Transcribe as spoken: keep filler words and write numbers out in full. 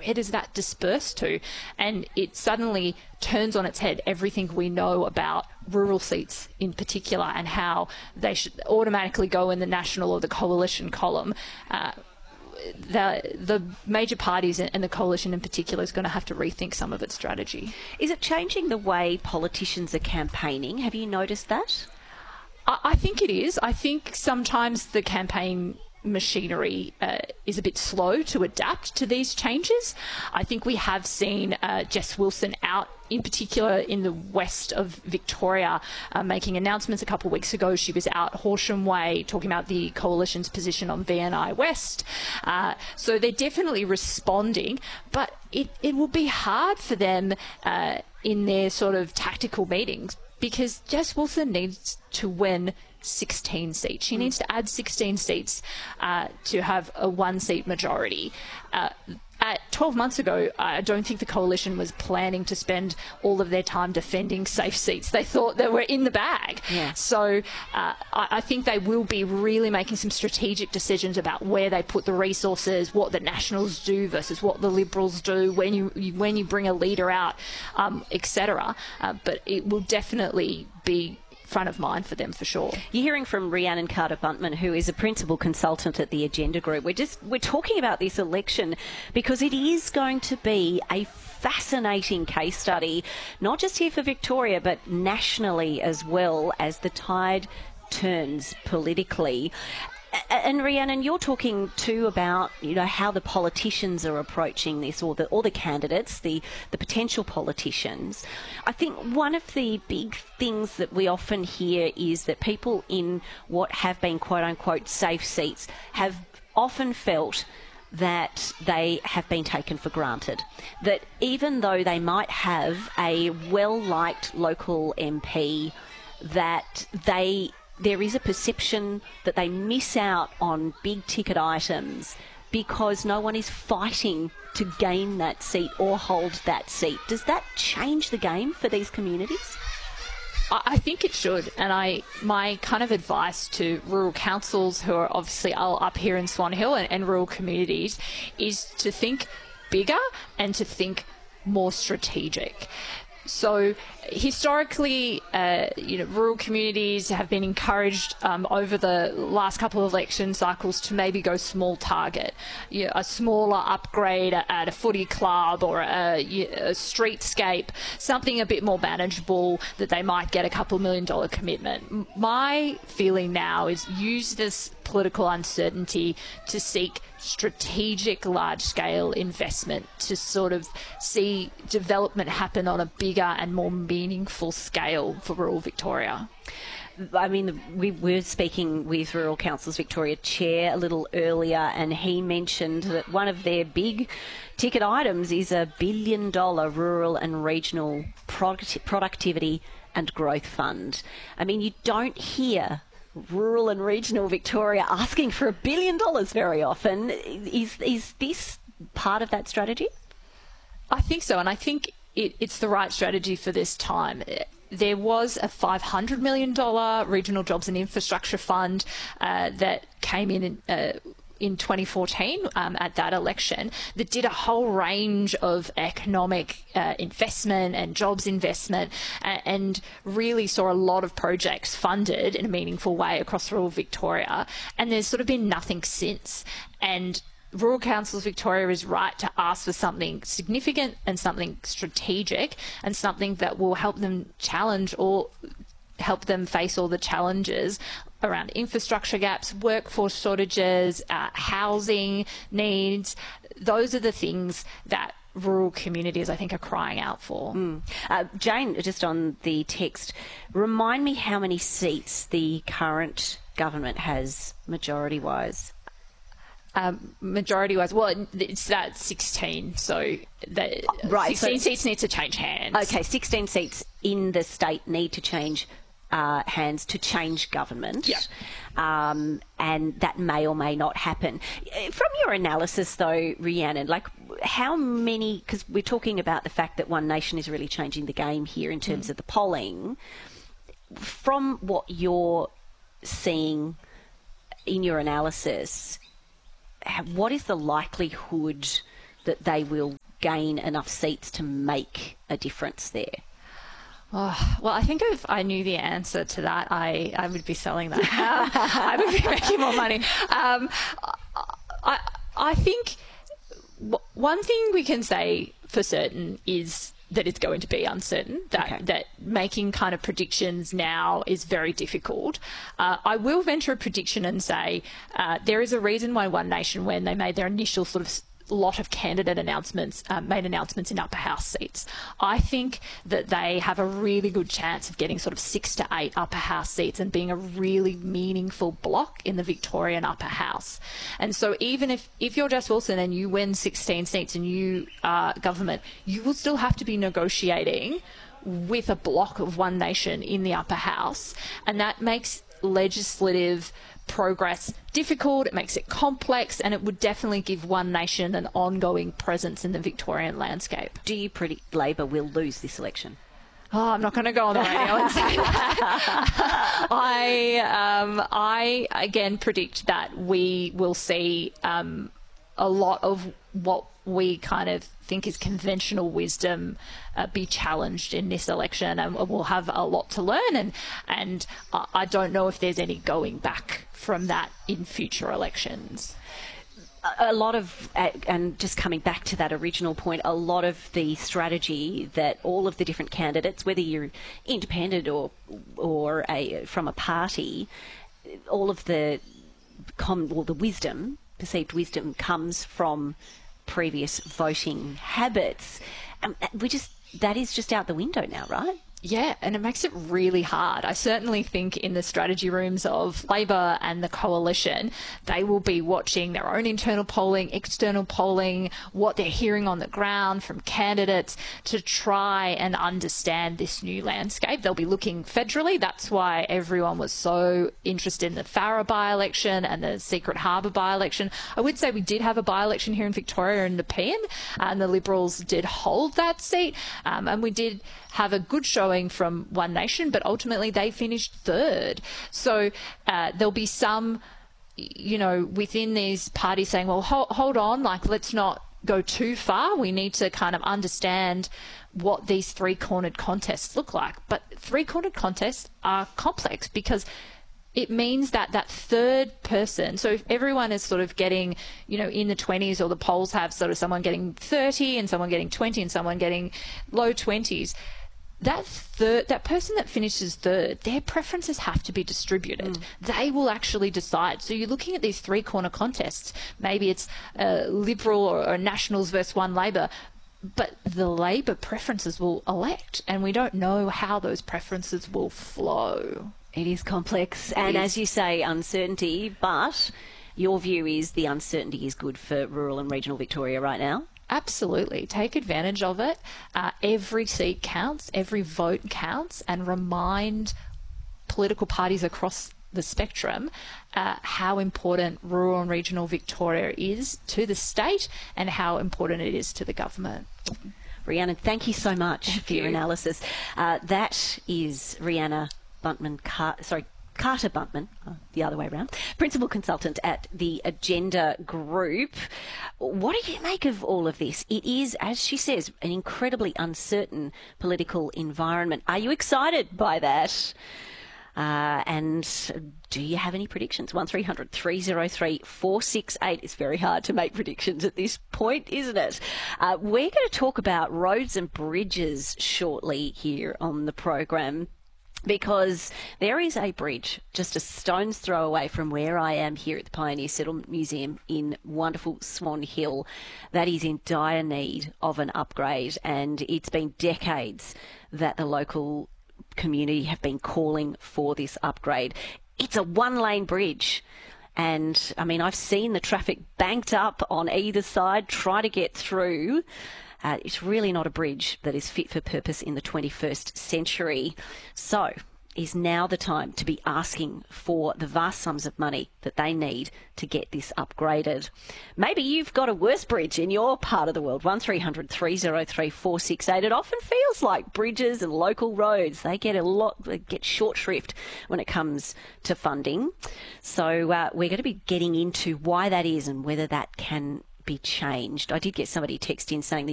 where does that disperse to? And it suddenly turns on its head everything we know about rural seats in particular and how they should automatically go in the national or the coalition column. Uh, The, the major parties and the coalition in particular is going to have to rethink some of its strategy. Is it changing the way politicians are campaigning? Have you noticed that? I, I think it is. I think sometimes the campaign machinery uh, is a bit slow to adapt to these changes. I think we have seen uh, Jess Wilson out, in particular in the west of Victoria, uh, making announcements. A couple of weeks ago, she was out Horsham Way talking about the coalition's position on V N I West. Uh, so they're definitely responding, but it, it will be hard for them uh, in their sort of tactical meetings, because Jess Wilson needs to win sixteen seats. She needs to add sixteen seats uh, to have a one-seat majority. Uh, at twelve months ago, I don't think the coalition was planning to spend all of their time defending safe seats. They thought they were in the bag. Yeah. So uh, I, I think they will be really making some strategic decisions about where they put the resources, what the Nationals do versus what the Liberals do, when you, you when you bring a leader out, um, et cetera. Uh, but it will definitely be front of mind for them for sure. You're hearing from Rhiannon Carter-Buntman, who is a principal consultant at the Agenda Group. We're just we're talking about this election because it is going to be a fascinating case study, not just here for Victoria, but nationally as well, as the tide turns politically. And Rhiannon, you're talking too about, you know, how the politicians are approaching this, or the or the candidates, the the potential politicians. I think one of the big things that we often hear is that people in what have been quote unquote safe seats have often felt that they have been taken for granted. That even though they might have a well-liked local M P, that they there is a perception that they miss out on big ticket items because no one is fighting to gain that seat or hold that seat. Does that change the game for these communities? I think it should, and I my kind of advice to rural councils who are obviously all up here in Swan Hill and, and rural communities is to think bigger and to think more strategic. So historically, uh, you know, rural communities have been encouraged um, over the last couple of election cycles to maybe go small target, you know, a smaller upgrade at a footy club or a, a streetscape, something a bit more manageable that they might get a couple million dollar commitment. My feeling now is use this political uncertainty to seek strategic large-scale investment to sort of see development happen on a bigger and more meaningful scale for rural Victoria. I mean, we were speaking with Rural Councils Victoria Chair a little earlier, and he mentioned that one of their big ticket items is a billion dollar rural and regional product- productivity and growth fund. I mean, you don't hear rural and regional Victoria asking for a billion dollars very often. Is is this part of that strategy? I think so, and I think it, it's the right strategy for this time. There was a five hundred million dollars Regional Jobs and Infrastructure Fund uh, that came in in, uh, in twenty fourteen um, at that election that did a whole range of economic uh, investment and jobs investment uh, and really saw a lot of projects funded in a meaningful way across rural Victoria. And there's sort of been nothing since. And Rural Councils Victoria is right to ask for something significant and something strategic and something that will help them challenge or help them face all the challenges around infrastructure gaps, workforce shortages, uh, housing needs. Those are the things that rural communities, I think, are crying out for. Mm. Uh, Jane, just on the text, remind me how many seats the current government has majority-wise. Um, majority-wise, well, it's that sixteen, so the right, sixteen so, seats need to change hands. Okay, sixteen seats in the state need to change uh, hands to change government. Yeah. Um, and that may or may not happen. From your analysis, though, Rhiannon, like how many, because we're talking about the fact that One Nation is really changing the game here in terms mm. of the polling. From what you're seeing in your analysis, what is the likelihood that they will gain enough seats to make a difference there? Oh, well, I think if I knew the answer to that, I, I would be selling that. I would be making more money. Um, I, I think w- one thing we can say for certain is that it's going to be uncertain, that, okay. that making kind of predictions now is very difficult. Uh, I will venture a prediction and say uh, there is a reason why One Nation, when they made their initial sort of lot of candidate announcements, um, made announcements in upper house seats. I think that they have a really good chance of getting sort of six to eight upper house seats and being a really meaningful block in the Victorian upper house. And so even if, if you're Jess Wilson and you win sixteen seats and you are government, you will still have to be negotiating with a block of One Nation in the upper house. And that makes legislative progress difficult, it makes it complex, and it would definitely give One Nation an ongoing presence in the Victorian landscape. Do you predict Labor will lose this election? Oh, I'm not going to go on the radio and say that. I, um, I, again, predict that we will see um, a lot of what we kind of think is conventional wisdom uh, be challenged in this election, and we'll have a lot to learn, and and I don't know if there's any going back from that in future elections. A lot of, and just coming back to that original point, a lot of the strategy that all of the different candidates, whether you're independent or or a, from a party, all of the com, well, the wisdom, perceived wisdom, comes from previous voting habits. Um, we just that is just out the window now, right? Yeah, and it makes it really hard. I certainly think in the strategy rooms of Labor and the Coalition, they will be watching their own internal polling, external polling, what they're hearing on the ground from candidates to try and understand this new landscape. They'll be looking federally. That's why everyone was so interested in the Farrer by-election and the Secret Harbour by-election. I would say we did have a by-election here in Victoria in Nepean, and the Liberals did hold that seat, um, and we did have a good showing from One Nation, but ultimately they finished third. So uh, there'll be some, you know, within these parties saying, well, hold, hold on, like, let's not go too far. We need to kind of understand what these three-cornered contests look like. But three-cornered contests are complex because it means that that third person, so if everyone is sort of getting, you know, in the twenties, or the polls have sort of someone getting thirty and someone getting twenty and someone getting low twenties, that third, that person that finishes third, their preferences have to be distributed. Mm. They will actually decide. So you're looking at these three corner contests. Maybe it's a Liberal or, or Nationals versus One Labor, but the Labor preferences will elect, and we don't know how those preferences will flow. It is complex, it and is. As you say, uncertainty, but your view is the uncertainty is good for rural and regional Victoria right now? Absolutely. Take advantage of it. Uh, every seat counts, every vote counts, and remind political parties across the spectrum uh, how important rural and regional Victoria is to the state and how important it is to the government. Rhiannon, thank you so much thank for you. your analysis. Uh, that is Rhiannon Buntman, Car- sorry, Carter Buntman, oh, the other way around, Principal Consultant at the Agenda Group. What do you make of all of this? It is, as she says, an incredibly uncertain political environment. Are you excited by that? Uh, and do you have any predictions? one three hundred three oh three four six eight. It's very hard to make predictions at this point, isn't it? Uh, we're going to talk about roads and bridges shortly here on the program, because there is a bridge just a stone's throw away from where I am here at the Pioneer Settlement Museum in wonderful Swan Hill that is in dire need of an upgrade, and it's been decades that the local community have been calling for this upgrade. It's a one-lane bridge. And, I mean, I've seen the traffic banked up on either side, try to get through. Uh, it's really not a bridge that is fit for purpose in the twenty-first century. So is now the time to be asking for the vast sums of money that they need to get this upgraded. Maybe you've got a worse bridge in your part of the world. one three hundred three oh three four six eight. It often feels like bridges and local roads, they get a lot, they get short shrift when it comes to funding. So uh, we're going to be getting into why that is and whether that can be changed? I did get somebody text in saying the